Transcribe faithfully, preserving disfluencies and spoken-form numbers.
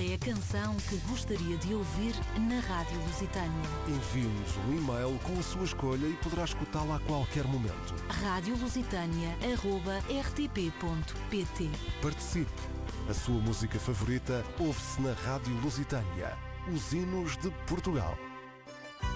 é a canção que gostaria de ouvir na Rádio Lusitânia? Envie-nos um e-mail com a sua escolha e poderá escutá-la a qualquer momento. rádio lusitânia arroba r t p ponto p t. Participe! A sua música favorita ouve-se na Rádio Lusitânia. Os hinos de Portugal.